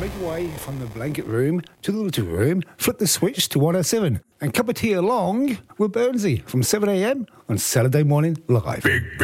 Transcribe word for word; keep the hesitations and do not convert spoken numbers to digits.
Make your way from the blanket room to the little room, flip the switch to one oh seven, and cup of tea along with Burnsy from seven a.m. on Saturday Morning Live. Big, big.